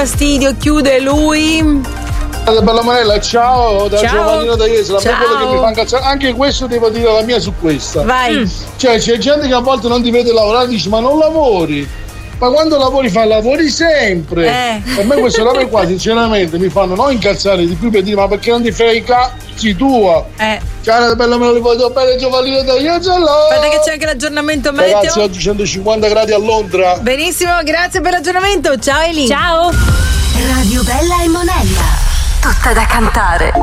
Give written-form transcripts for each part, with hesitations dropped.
Fastidio, chiude lui. Bella Manella, ciao, da Giovannino da Jesolo. A me quello che mi fa incazzare, anche questo devo dire la mia su questa. Vai. Cioè, c'è gente che a volte non ti vede lavorare e dice ma non lavori. Ma quando lavori sempre. Per me queste robe qua sinceramente mi fanno non incazzare di più per dire ma perché non ti fai i cazzi tua? Ciao, bella me lo ricordo bene Giovannino da Jesolo. Aspetta che c'è anche l'aggiornamento meteo. Ragazzi, oggi 150 gradi a Londra. Benissimo, grazie per l'aggiornamento. Ciao Eli. Ciao. Radio Bella e Monella. Tutta da cantare.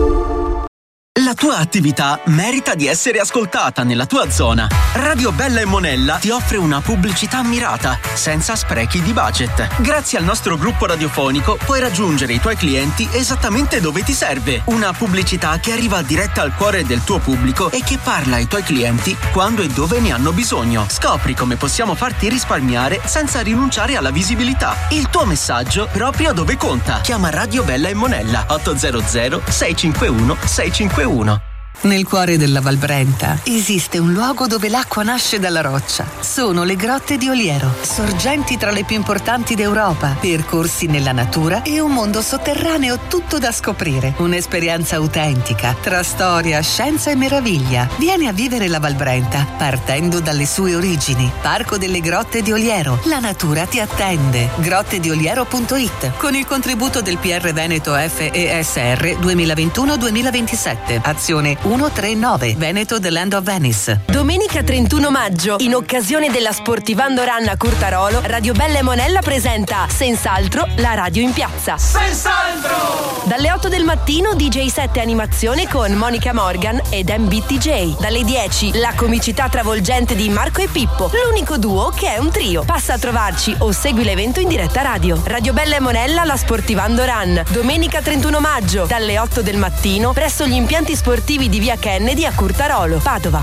La tua attività merita di essere ascoltata nella tua zona. Radio Bella e Monella ti offre una pubblicità mirata, senza sprechi di budget. Grazie al nostro gruppo radiofonico puoi raggiungere i tuoi clienti esattamente dove ti serve. Una pubblicità che arriva diretta al cuore del tuo pubblico e che parla ai tuoi clienti quando e dove ne hanno bisogno. Scopri come possiamo farti risparmiare senza rinunciare alla visibilità. Il tuo messaggio proprio dove conta. Chiama Radio Bella e Monella 800 651 651. Nel cuore della Val Brenta esiste un luogo dove l'acqua nasce dalla roccia. Sono le grotte di Oliero, sorgenti tra le più importanti d'Europa, percorsi nella natura e un mondo sotterraneo tutto da scoprire. Un'esperienza autentica tra storia, scienza e meraviglia. Vieni a vivere la Val Brenta partendo dalle sue origini. Parco delle Grotte di Oliero. La natura ti attende. grottedioliero.it con il contributo del PR Veneto FESR 2021-2027. Azione 139 Veneto The Land of Venice. Domenica 31 maggio, in occasione della Sportivando Run a Curtarolo, Radio Bella e Monella presenta Senz'altro la radio in piazza. Senz'altro! Dalle 8 del mattino DJ 7 animazione con Monica Morgan ed MBTJ. Dalle 10 la comicità travolgente di Marco e Pippo, l'unico duo che è un trio. Passa a trovarci o segui l'evento in diretta radio. Radio Bella e Monella la Sportivando Run. Domenica 31 maggio, dalle 8 del mattino, presso gli impianti sportivi di via Kennedy a Curtarolo, Padova.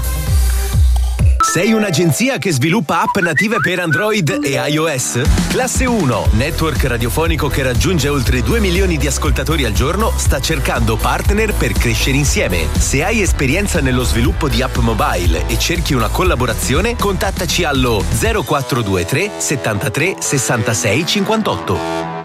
Sei un'agenzia che sviluppa app native per Android e iOS? Classe 1, network radiofonico che raggiunge oltre 2 milioni di ascoltatori al giorno, sta cercando partner per crescere insieme. Se hai esperienza nello sviluppo di app mobile e cerchi una collaborazione, contattaci allo 0423 73 66 58.